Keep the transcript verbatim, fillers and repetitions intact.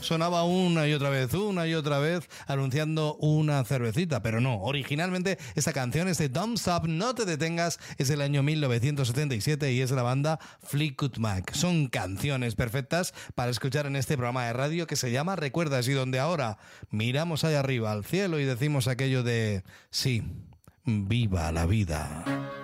sonaba una y otra vez, una y otra vez, anunciando una cervecita, pero no, originalmente esta canción, este Don't Stop, No Te Detengas, es del año mil novecientos setenta y siete y es de la banda Fleetwood Mac. Son canciones perfectas para escuchar en este programa de radio que se llama Recuerdas, y donde ahora miramos allá arriba al cielo y decimos aquello de sí, viva la vida.